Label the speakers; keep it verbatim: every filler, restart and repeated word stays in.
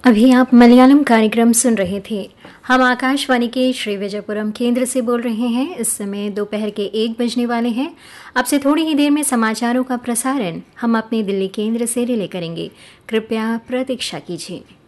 Speaker 1: अभी आप मलयालम कार्यक्रम सुन रहे थे। हम आकाशवाणी के श्री विजयपुरम केंद्र से बोल रहे हैं। इस समय दोपहर के एक बजने वाले हैं। अब से थोड़ी ही देर में समाचारों का प्रसारण हम अपने दिल्ली केंद्र से रिले करेंगे। कृपया प्रतीक्षा कीजिए।